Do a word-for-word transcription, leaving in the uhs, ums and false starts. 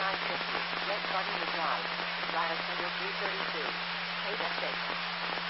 nine fifty. Yes, starting the drive. Lattice under three thirty-two. eight at six.